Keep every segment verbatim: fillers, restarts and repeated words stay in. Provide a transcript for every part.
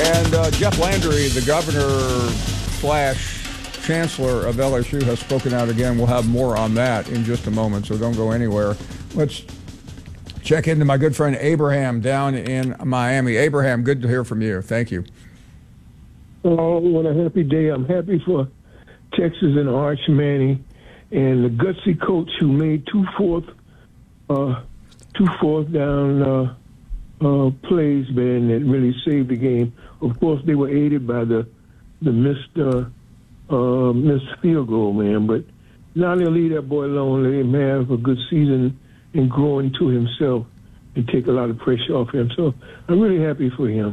And uh, Jeff Landry, the governor slash chancellor of L S U, has spoken out again. We'll have more on that in just a moment, so don't go anywhere. Let's check into my good friend Abraham down in Miami. Abraham, good to hear from you. Thank you. Oh, what a happy day. I'm happy for Texas and Arch Manning and the gutsy coach who made two fourth, uh, two fourth down uh, uh, plays, man, that really saved the game. Of course, they were aided by the the missed uh, uh, missed field goal, man. But now they'll leave that boy alone, let him have a good season and grow into himself and take a lot of pressure off him. So I'm really happy for him.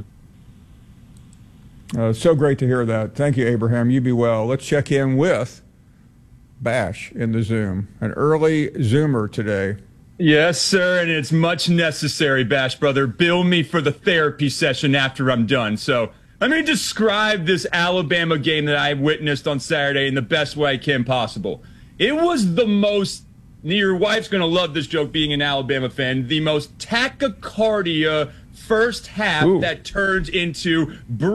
Uh, so great to hear that. Thank you, Abraham. You be well. Let's check in with Bash in the Zoom. An early Zoomer today. Yes, sir, and it's much necessary, Bash brother. Bill me for the therapy session after I'm done. So let me describe this Alabama game that I witnessed on Saturday in the best way I can possible. It was the most, your wife's going to love this joke being an Alabama fan, the most tachycardia first half Ooh. that turns into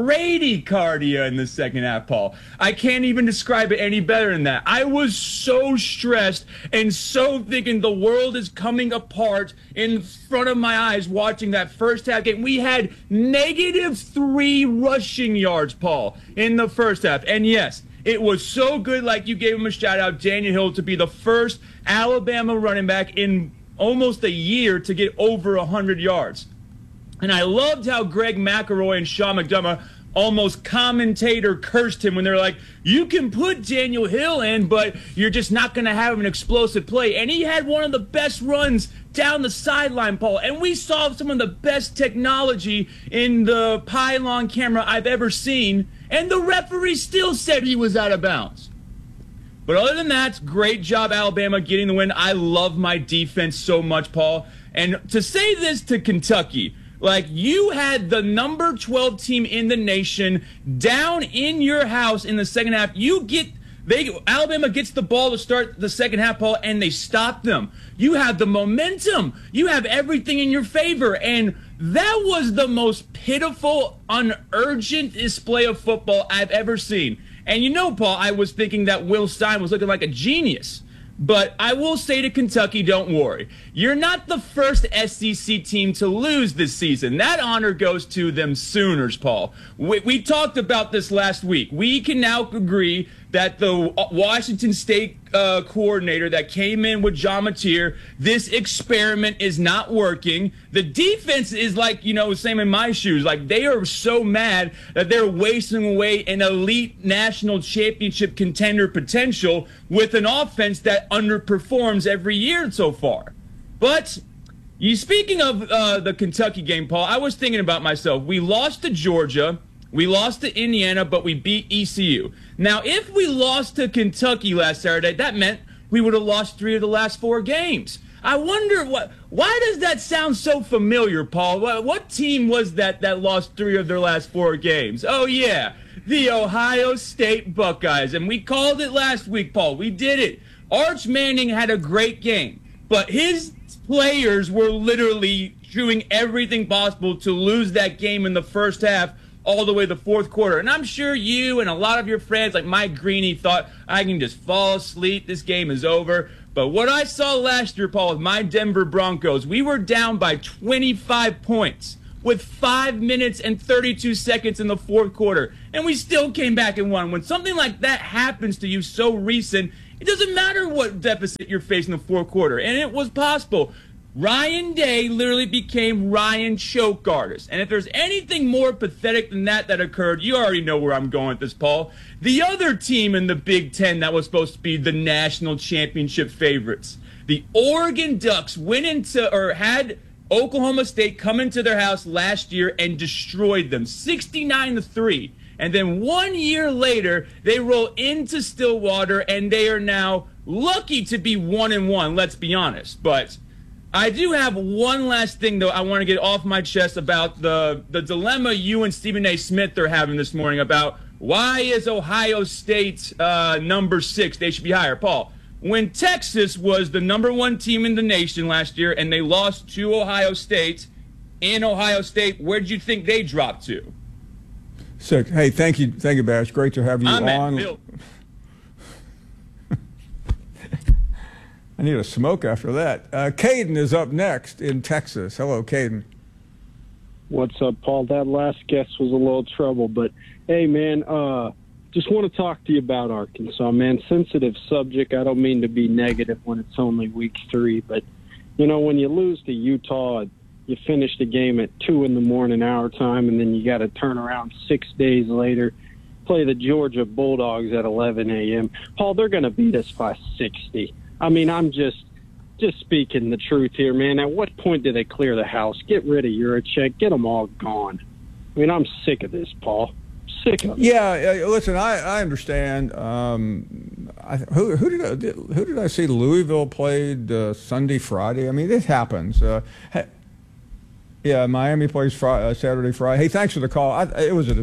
bradycardia in the second half, Paul. I can't even describe it any better than that. I was so stressed and so thinking the world is coming apart in front of my eyes watching that first half game. We had negative three rushing yards, Paul, in the first half. And yes, it was so good, like you gave him a shout out, Daniel Hill, to be the first Alabama running back in almost a year to get over one hundred yards. And I loved how Greg McElroy and Sean McDonough almost commentator cursed him when they're like, you can put Daniel Hill in, but you're just not going to have an explosive play. And he had one of the best runs down the sideline, Paul. And we saw some of the best technology in the pylon camera I've ever seen. And the referee still said he was out of bounds. But other than that, great job, Alabama, getting the win. I love my defense so much, Paul. And to say this to Kentucky, like, you had the number twelve team in the nation down in your house in the second half. You get, they, Alabama gets the ball to start the second half, Paul, and they stop them. You have the momentum. You have everything in your favor. And that was the most pitiful, unurgent display of football I've ever seen. And you know, Paul, I was thinking that Will Stein was looking like a genius. But I will say to Kentucky, don't worry. You're not the first S E C team to lose this season. That honor goes to them Sooners, Paul. We, we talked about this last week. We can now agree that the Washington State uh, coordinator that came in with John Mateer, this experiment is not working. The defense is like, you know, same in my shoes. Like, they are so mad that they're wasting away an elite national championship contender potential with an offense that underperforms every year so far. But you speaking of uh, the Kentucky game, Paul, I was thinking about myself. We lost to Georgia. We lost to Indiana, but we beat E C U. Now, if we lost to Kentucky last Saturday, that meant we would have lost three of the last four games. I wonder, what. why does that sound so familiar, Paul? What, what team was that that lost three of their last four games? Oh, yeah, the Ohio State Buckeyes. And we called it last week, Paul. We did it. Arch Manning had a great game, but his players were literally doing everything possible to lose that game in the first half all the way to the fourth quarter. And I'm sure you and a lot of your friends like Mike Greeny thought, I can just fall asleep, this game is over. But what I saw last year, Paul, with my Denver Broncos, we were down by twenty-five points with five minutes and thirty-two seconds in the fourth quarter. And we still came back and won. When something like that happens to you so recent, it doesn't matter what deficit you're facing in the fourth quarter. And it was possible. Ryan Day literally became Ryan Choke Artist. And if there's anything more pathetic than that that occurred, you already know where I'm going with this, Paul. The other team in the Big Ten that was supposed to be the national championship favorites, the Oregon Ducks, went into, or had Oklahoma State come into their house last year and destroyed them, sixty-nine to three. And then one year later, they roll into Stillwater, and they are now lucky to be one and one, let's be honest. But I do have one last thing, though, I want to get off my chest about the, the dilemma you and Stephen A. Smith are having this morning about why is Ohio State uh, number six? They should be higher. Paul, when Texas was the number one team in the nation last year and they lost to Ohio State, in Ohio State, where did you think they dropped to? Six. Hey, thank you, thank you, Bash. Great to have you I'm on. at Bill. I need a smoke after that. Uh, Caden is up next in Texas. Hello, Caden. What's up, Paul? That last guest was a little trouble, but hey, man, uh, just want to talk to you about Arkansas, man. Sensitive subject. I don't mean to be negative when it's only week three, but you know, when you lose to Utah, you finish the game at two in the morning our time, and then you got to turn around six days later, play the Georgia Bulldogs at eleven a.m. Paul, they're going to beat us by sixty. I mean, I'm just just speaking the truth here, man. At what point do they clear the house? Get rid of Yurachek. Get them all gone. I mean, I'm sick of this, Paul. Sick of it. Yeah, uh, listen, I, I understand. Um, I, who, who, did I, did, who did I see Louisville played uh, Sunday, Friday? I mean, it happens. Uh, hey, yeah, Miami plays Friday, uh, Saturday, Friday. Hey, thanks for the call. I, it was a,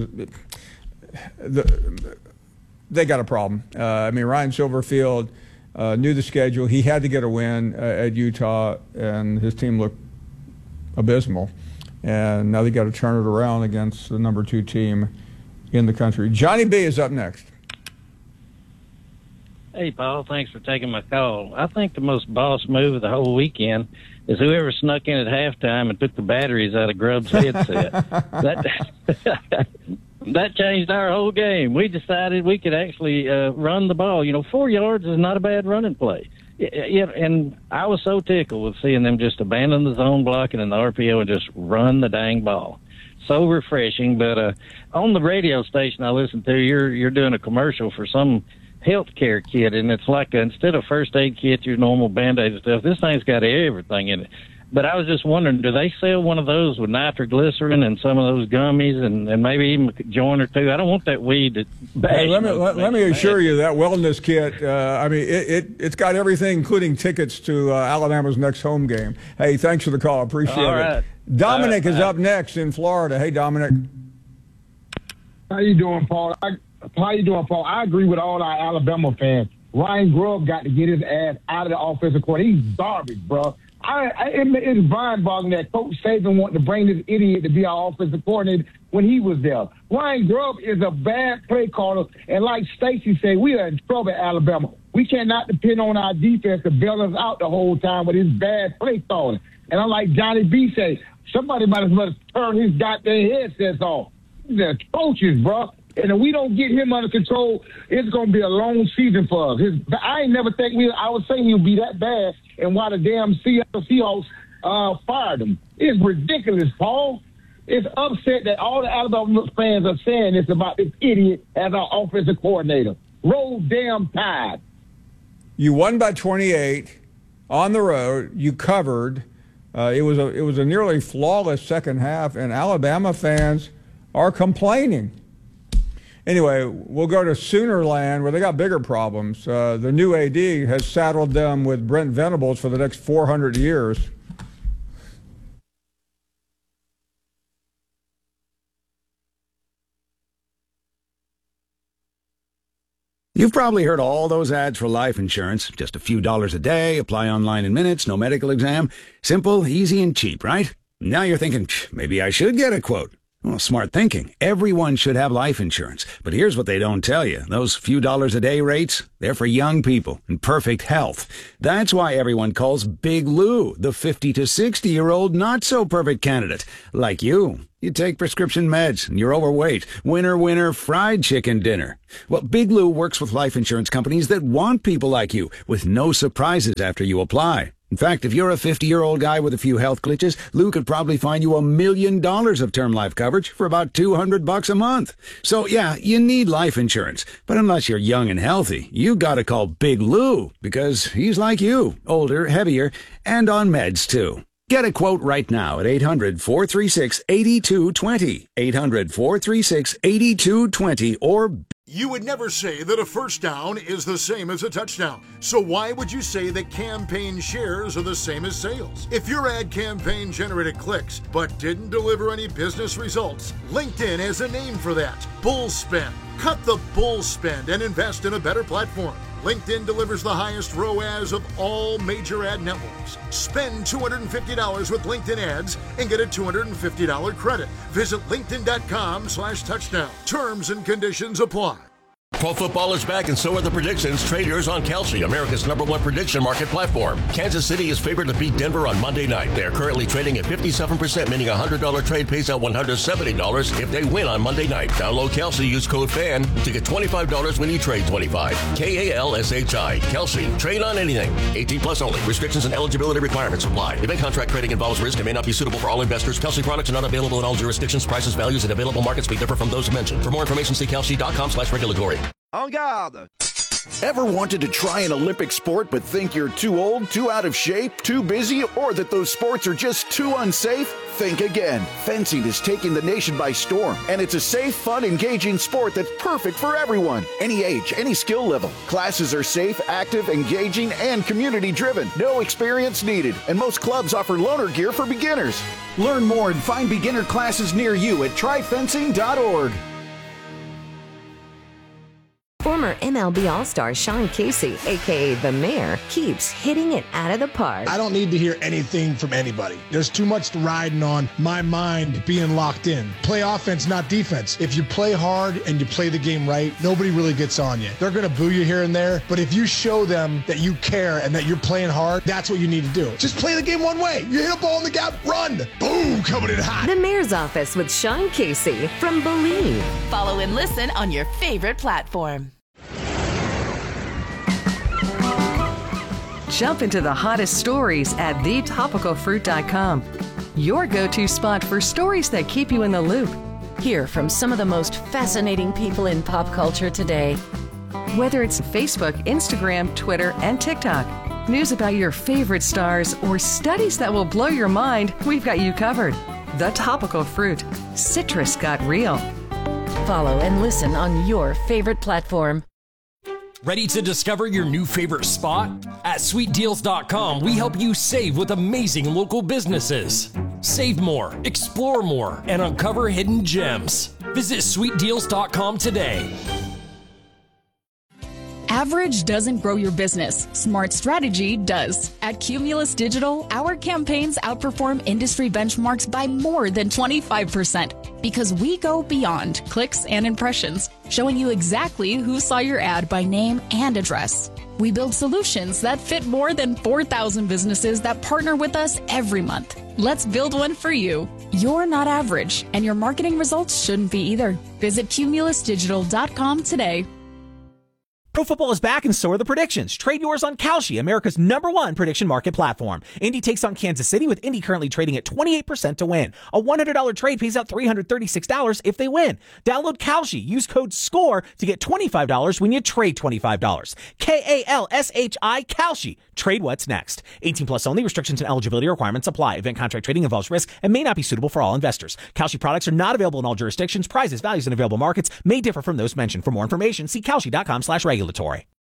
the, they got a problem. Uh, I mean, Ryan Silverfield uh, knew the schedule. He had to get a win uh, at Utah, and his team looked abysmal. And now they got to turn it around against the number two team in the country. Johnny B is up next. Hey, Paul, thanks for taking my call. I think the most boss move of the whole weekend is whoever snuck in at halftime and took the batteries out of Grubb's headset. that that changed our whole game. We decided we could actually uh, run the ball. You know, four yards is not a bad running play. Yeah, and I was so tickled with seeing them just abandon the zone blocking and the R P O and just run the dang ball. So refreshing. But uh, on the radio station I listen to, you're you're doing a commercial for some healthcare kit, and it's like a, instead of first aid kit, your normal Band-Aid and stuff, this thing's got everything in it. But I was just wondering, do they sell one of those with nitroglycerin and some of those gummies and, and maybe even a joint or two? I don't want that weed to bash. Hey, let me let, let me assure bad. you that wellness kit. Uh, I mean, it, it it's got everything, including tickets to uh, Alabama's next home game. Hey, thanks for the call. Appreciate All it. right. Dominic All right. is up next in Florida. Hey, Dominic. How you doing, Paul? I, how you doing, Paul? I agree with all our Alabama fans. Ryan Grubb got to get his ass out of the offensive court. He's garbage, bro. I, I, it, it's mind-boggling that Coach Saban wanted to bring this idiot to be our offensive coordinator when he was there. Ryan Grubb is a bad play caller, and like Stacy said, we are in trouble at Alabama. We cannot depend on our defense to bail us out the whole time with his bad play calling. And I'm like Johnny B say, somebody might as well turn his goddamn headsets off. They're atrocious, bro. And if we don't get him under control, it's going to be a long season for us. His, I ain't never think we. I was saying he'll be that bad, and why the damn Seattle Seahawks uh, fired him. It's ridiculous, Paul. It's upset that all the Alabama fans are saying this about this idiot as our offensive coordinator. Roll damn Tide. You won by twenty-eight on the road. You covered. Uh, it was a it was a nearly flawless second half, and Alabama fans are complaining. Anyway, we'll go to Soonerland, where they got bigger problems. Uh, the new A D has saddled them with Brent Venables for the next four hundred years. You've probably heard all those ads for life insurance. Just a few dollars a day, apply online in minutes, no medical exam. Simple, easy, and cheap, right? Now you're thinking, maybe I should get a quote. Well, smart thinking. Everyone should have life insurance. But here's what they don't tell you. Those few dollars a day rates, they're for young people in perfect health. That's why everyone calls Big Lou the fifty to sixty-year-old not-so-perfect candidate. Like you. You take prescription meds, and you're overweight. Winner, winner, fried chicken dinner. Well, Big Lou works with life insurance companies that want people like you, with no surprises after you apply. In fact, if you're a fifty-year-old guy with a few health glitches, Lou could probably find you a million dollars of term life coverage for about two hundred bucks a month. So, yeah, you need life insurance. But unless you're young and healthy, you gotta call Big Lou, because he's like you, older, heavier, and on meds, too. Get a quote right now at eight hundred, four three six, eight two two zero, eight hundred, four three six, eight two two zero, or... You would never say that a first down is the same as a touchdown. So why would you say that campaign shares are the same as sales? If your ad campaign generated clicks but didn't deliver any business results, LinkedIn has a name for that. Bull spend. Cut the bull spend and invest in a better platform. LinkedIn delivers the highest R O A S of all major ad networks. Spend two hundred fifty dollars with LinkedIn ads and get a two hundred fifty dollars credit. Visit linkedin.com slash touchdown. Terms and conditions apply. Pro football is back, and so are the predictions. Trade yours on Kalshi, America's number one prediction market platform. Kansas City is favored to beat Denver on Monday night. They are currently trading at fifty-seven percent, meaning a one hundred dollars trade pays out one hundred seventy dollars if they win on Monday night. Download Kalshi, use code FAN to get twenty-five dollars when you trade twenty-five. K A L S H I. Kalshi. Trade on anything. eighteen plus only. Restrictions and eligibility requirements apply. Event contract trading involves risk and may not be suitable for all investors. Kalshi products are not available in all jurisdictions. Prices, values, and available markets may differ from those mentioned. For more information, see kalshi.com slash regulatory. En garde! Ever wanted to try an Olympic sport but think you're too old, too out of shape, too busy, or that those sports are just too unsafe? Think again. Fencing is taking the nation by storm, and it's a safe, fun, engaging sport that's perfect for everyone. Any age, any skill level. Classes are safe, active, engaging, and community-driven. No experience needed, and most clubs offer loaner gear for beginners. Learn more and find beginner classes near you at try fencing dot org. Former M L B All-Star Sean Casey, a k a. The Mayor, keeps hitting it out of the park. I don't need to hear anything from anybody. There's too much riding on my mind being locked in. Play offense, not defense. If you play hard and you play the game right, nobody really gets on you. They're going to boo you here and there, but if you show them that you care and that you're playing hard, that's what you need to do. Just play the game one way. You hit a ball in the gap, run. Boom, coming in hot. The Mayor's Office with Sean Casey from Believe. Follow and listen on your favorite platform. Jump into the hottest stories at the topical fruit dot com. Your go-to spot for stories that keep you in the loop. Hear from some of the most fascinating people in pop culture today. Whether it's Facebook, Instagram, Twitter, and TikTok, news about your favorite stars, or studies that will blow your mind, we've got you covered. The Topical Fruit. Citrus got real. Follow and listen on your favorite platform. Ready to discover your new favorite spot? At sweet deals dot com, we help you save with amazing local businesses. Save more, explore more, and uncover hidden gems. Visit sweet deals dot com today. Average doesn't grow your business. Smart strategy does. At Cumulus Digital, our campaigns outperform industry benchmarks by more than twenty-five percent because we go beyond clicks and impressions, showing you exactly who saw your ad by name and address. We build solutions that fit more than four thousand businesses that partner with us every month. Let's build one for you. You're not average, and your marketing results shouldn't be either. Visit cumulus digital dot com today. Pro football is back, and so are the predictions. Trade yours on Kalshi, America's number one prediction market platform. Indy takes on Kansas City, with Indy currently trading at twenty-eight percent to win. A one hundred dollars trade pays out three hundred thirty-six dollars if they win. Download Kalshi. Use code SCORE to get twenty-five dollars when you trade twenty-five dollars. K A L S H I, Kalshi. Trade what's next. eighteen plus only. Restrictions and eligibility requirements apply. Event contract trading involves risk and may not be suitable for all investors. Kalshi products are not available in all jurisdictions. Prices, values, and available markets may differ from those mentioned. For more information, see kalshi dot com slash regulatory.